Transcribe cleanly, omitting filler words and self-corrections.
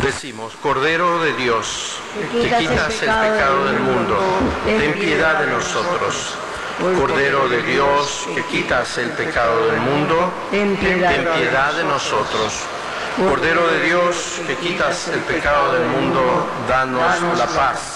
Decimos, Cordero de Dios, que quitas el pecado del mundo, ten piedad de nosotros. Cordero de Dios, que quitas el pecado del mundo, ten piedad de nosotros. Cordero de Dios, que quitas el pecado del mundo, danos la paz.